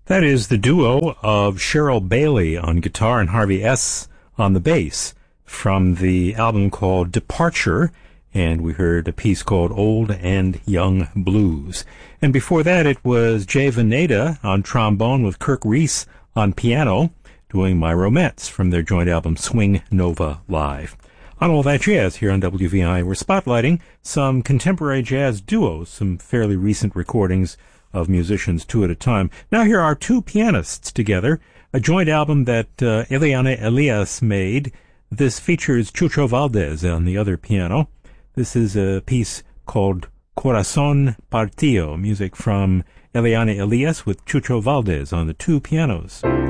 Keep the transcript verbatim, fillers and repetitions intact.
That is the duo of Cheryl Bailey on guitar and Harvey S. on the bass from the album called Departure, and we heard a piece called Old and Young Blues. And before that, it was Jay Veneda on trombone with Kirk Reese on piano, doing My Romettes from their joint album Swing Nova Live. On All That Jazz here on W V I, we're spotlighting some contemporary jazz duos, some fairly recent recordings of musicians two at a time. Now here are two pianists together, a joint album that uh, Eliana Elias made. This features Chucho Valdez on the other piano. This is a piece called Corazón Partido, music from Eliana Elias with Chucho Valdez on the two pianos.